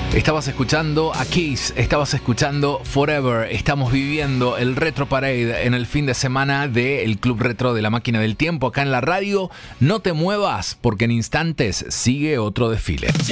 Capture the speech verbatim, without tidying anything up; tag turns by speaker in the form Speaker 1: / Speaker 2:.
Speaker 1: Estabas escuchando a Kiss, estabas escuchando Forever. Estamos viviendo el Retro Parade en el fin de semana del Club Retro de la Máquina del Tiempo acá en la radio. No te muevas porque en instantes sigue otro desfile.